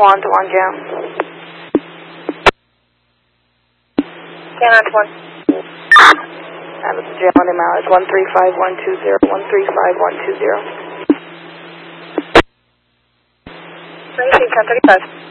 Swan to Long Jam. Scan on 1. That was the jail on the mileage 135120, 135120. 26, 1035.